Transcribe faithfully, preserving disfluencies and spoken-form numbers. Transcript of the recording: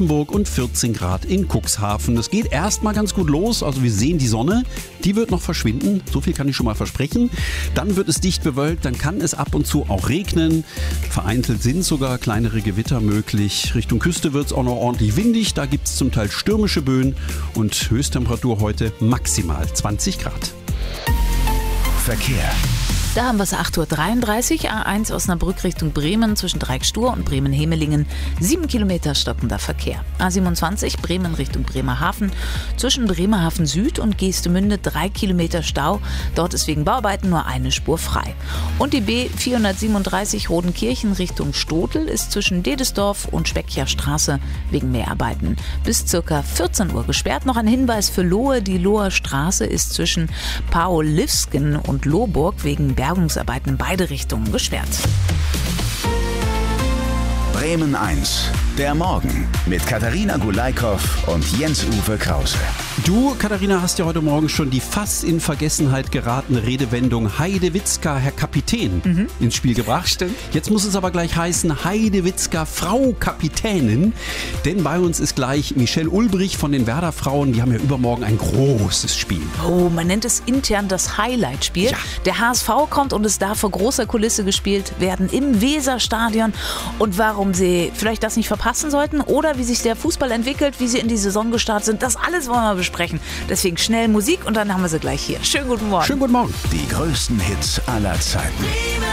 Charlottenburg und vierzehn Grad in Cuxhaven. Es geht erstmal ganz gut los, also wir sehen die Sonne, die wird noch verschwinden, so viel kann ich schon mal versprechen. Dann wird es dicht bewölkt, dann kann es ab und zu auch regnen. Vereinzelt sind sogar kleinere Gewitter möglich. Richtung Küste wird es auch noch ordentlich windig, da gibt es zum Teil stürmische Böen und Höchsttemperatur heute maximal zwanzig Grad. Verkehr. Da haben wir es acht Uhr dreiunddreißig, A eins Osnabrück Richtung Bremen zwischen Dreieckstur und Bremen-Hemelingen. Sieben Kilometer stockender Verkehr. A siebenundzwanzig Bremen Richtung Bremerhaven zwischen Bremerhaven Süd und Geestemünde drei Kilometer Stau. Dort ist wegen Bauarbeiten nur eine Spur frei. Und die B vierhundertsiebenunddreißig Rodenkirchen Richtung Stotel ist zwischen Dedesdorf und Speckcher Straße wegen Mehrarbeiten bis ca. vierzehn Uhr gesperrt. Noch ein Hinweis für Lohe. Die Loher Straße ist zwischen Paul-Livsken und Lohburg wegen Bergungsarbeiten in beide Richtungen gesperrt. Bremen eins, der Morgen mit Katharina Gulaikow und Jens-Uwe Krause. Du, Katharina, hast ja heute Morgen schon die fast in Vergessenheit geratene Redewendung Heidewitzka, Herr Kapitän, mhm. ins Spiel gebracht. Stimmt. Jetzt muss es aber gleich heißen Heidewitzka, Frau Kapitänin. Denn bei uns ist gleich Michelle Ulbrich von den Werder Frauen. Die haben ja übermorgen ein großes Spiel. Oh, man nennt es intern das Highlight-Spiel. Ja. Der H S V kommt und es darf vor großer Kulisse gespielt werden im Weserstadion. Und warum sie vielleicht das nicht verpassen sollten oder wie sich der Fußball entwickelt, wie sie in die Saison gestartet sind, das alles wollen wir besprechen. Deswegen schnell Musik und dann haben wir sie gleich hier. Schönen guten Morgen. Schönen guten Morgen. Die größten Hits aller Zeiten.